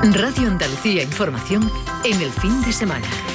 Radio Andalucía Información en el fin de semana.